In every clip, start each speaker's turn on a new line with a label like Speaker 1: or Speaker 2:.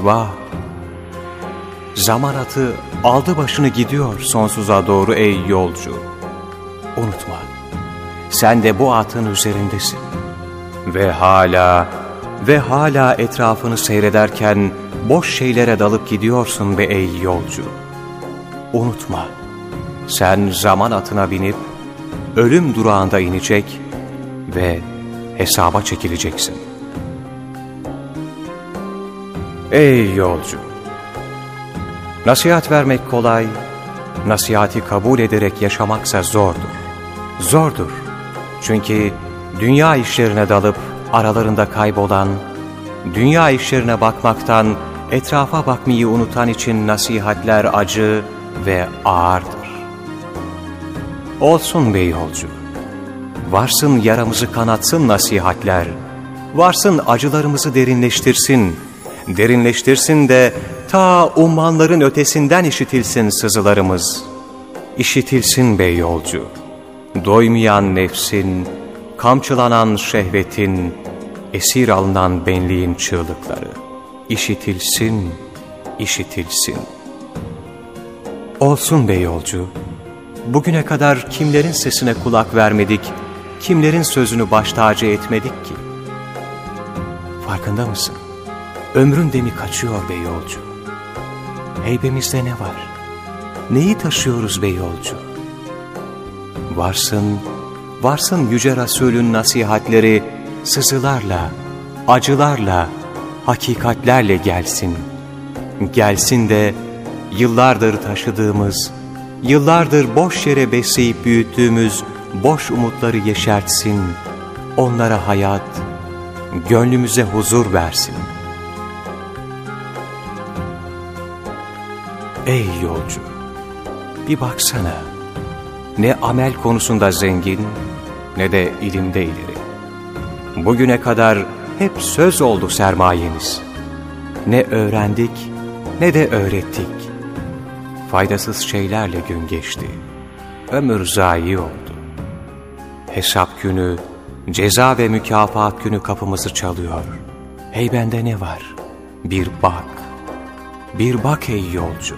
Speaker 1: eyvah! Zaman atı aldı başını gidiyor sonsuza doğru ey yolcu. Unutma, sen de bu atın üzerindesin. Ve hala etrafını seyrederken boş şeylere dalıp gidiyorsun be ey yolcu. Unutma, sen zaman atına binip ölüm durağında inecek ve hesaba çekileceksin. Ey yolcu! Nasihat vermek kolay, nasihati kabul ederek yaşamaksa zordur. Zordur. Çünkü dünya işlerine dalıp aralarında kaybolan, dünya işlerine bakmaktan etrafa bakmayı unutan için nasihatler acı ve ağırdır. Olsun be yolcu, varsın yaramızı kanatsın nasihatler, varsın acılarımızı derinleştirsin, derinleştirsin de ta ummanların ötesinden işitilsin sızılarımız. İşitilsin be yolcu, doymayan nefsin, kamçılanan şehvetin, esir alınan benliğin çığlıkları. İşitilsin, işitilsin. Olsun be yolcu, bugüne kadar kimlerin sesine kulak vermedik, kimlerin sözünü baş tacı etmedik ki? Farkında mısın? Ömrün demi kaçıyor be yolcu. Heybemizde ne var? Neyi taşıyoruz be yolcu? Varsın Yüce Resulün nasihatleri sızılarla, acılarla, hakikatlerle gelsin. Gelsin de yıllardır taşıdığımız, yıllardır boş yere besleyip büyüttüğümüz boş umutları yeşertsin. Onlara hayat, gönlümüze huzur versin. Ey yolcu! Bir baksana, ne amel konusunda zengin, ne de ilimde ileri. Bugüne kadar hep söz oldu sermayemiz. Ne öğrendik, ne de öğrettik. Faydasız şeylerle gün geçti. Ömür zayi oldu. Hesap günü, ceza ve mükafat günü kapımızı çalıyor. Hey bende ne var? Bir bak. Bir bak ey yolcu.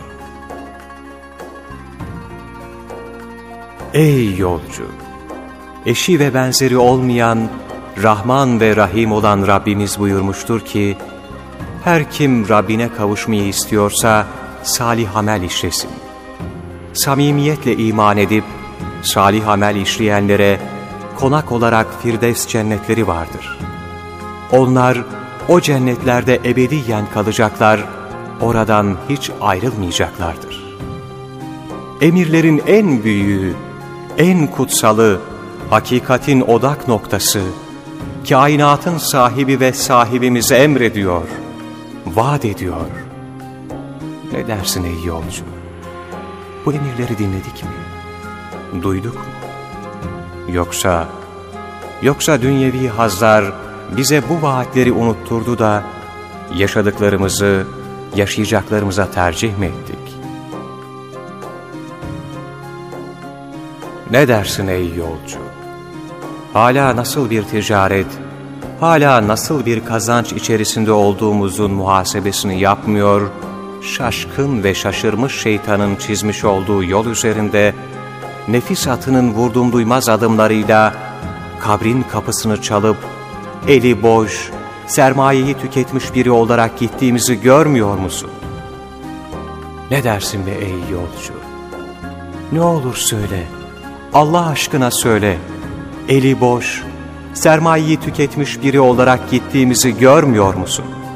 Speaker 1: Ey yolcu! Eşi ve benzeri olmayan, Rahman ve Rahim olan Rabbimiz buyurmuştur ki, her kim Rabbine kavuşmayı istiyorsa salih amel işlesin. Samimiyetle iman edip salih amel işleyenlere konak olarak Firdevs cennetleri vardır. Onlar o cennetlerde ebediyen kalacaklar, oradan hiç ayrılmayacaklardır. Emirlerin en büyüğü, en kutsalı, hakikatin odak noktası, kainatın sahibi ve sahibimize emrediyor, vaat ediyor. Ne dersin ey yolcu? Bu emirleri dinledik mi? Duyduk mu? Yoksa dünyevi hazlar bize bu vaatleri unutturdu da yaşadıklarımızı yaşayacaklarımıza tercih mi ettik? Ne dersin ey yolcu? Hala nasıl bir ticaret, hala nasıl bir kazanç içerisinde olduğumuzun muhasebesini yapmıyor, şaşkın ve şaşırmış şeytanın çizmiş olduğu yol üzerinde, nefis atının vurdum duymaz adımlarıyla kabrin kapısını çalıp, eli boş, sermayeyi tüketmiş biri olarak gittiğimizi görmüyor musun? Ne dersin be ey yolcu? Ne olur söyle, Allah aşkına söyle, eli boş, sermayeyi tüketmiş biri olarak gittiğimizi görmüyor musun?